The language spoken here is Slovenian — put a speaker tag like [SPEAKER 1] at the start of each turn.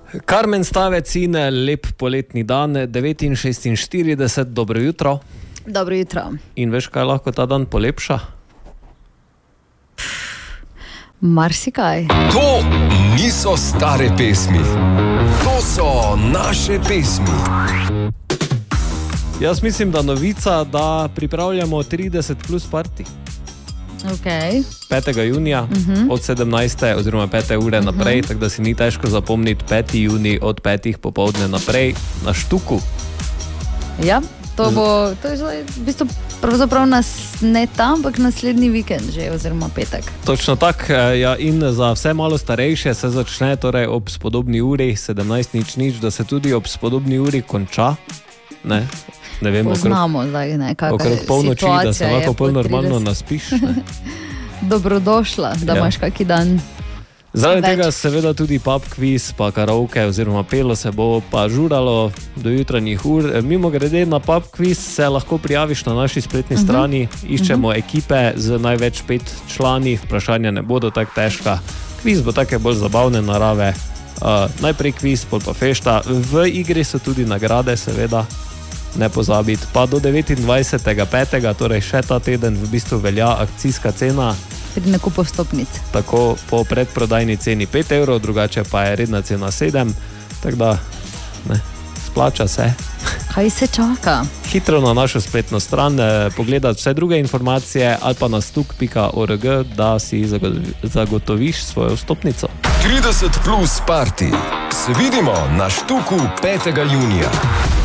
[SPEAKER 1] Karmen Stavec in lep poletni dan, 9:46, dobro jutro.
[SPEAKER 2] Dobro jutro.
[SPEAKER 1] In veš, kaj lahko ta dan polepša?
[SPEAKER 2] Marsikaj.
[SPEAKER 3] To niso stare pesmi, to so naše pesmi.
[SPEAKER 1] Jaz mislim, da novica, da pripravljamo 30 plus party.
[SPEAKER 2] Okay.
[SPEAKER 1] 5. junija od 17. oziroma 5. ure naprej, tako da si ni težko zapomniti 5. junij od 5. popoldne naprej na Štuku.
[SPEAKER 2] Ja, to je zdaj, v bistvu pravzaprav nas ne tam, ampak naslednji vikend že, oziroma petek.
[SPEAKER 1] Točno tako, ja, in za vse malo starejše se začne torej ob spodobni uri 17:00, da se tudi ob spodobni uri konča. Ne vem,
[SPEAKER 2] poznamo zdaj nekako
[SPEAKER 1] okrog polnoči, da se lahko pol normalno naspiš.
[SPEAKER 2] Dobrodošla, da imaš kaki dan.
[SPEAKER 1] Zaradi tega seveda tudi pub quiz, pa karaoke oziroma pelo se bo pa žuralo do jutranjih ur. Mimo grede na pub quiz se lahko prijaviš na naši spletni strani, iščemo ekipe z največ 5 člani, vprašanja ne bodo tako težka. Kviz bo take bolj zabavne narave, najprej kviz, pol pa fešta, v igri so tudi nagrade seveda. Ne pozabiti, pa do 29.5., torej še ta teden v bistvu velja akcijska cena.
[SPEAKER 2] Pri nakupu vstopnic.
[SPEAKER 1] Tako po predprodajni ceni 5 evrov, drugače pa je redna cena 7, tako da splača se.
[SPEAKER 2] Kaj se čaka?
[SPEAKER 1] Hitro na našo spletno stran pogledati vse druge informacije ali pa na stuk.org, da si zagotoviš svojo vstopnico.
[SPEAKER 3] 30 plus party. Se vidimo na Štuku 5. junija.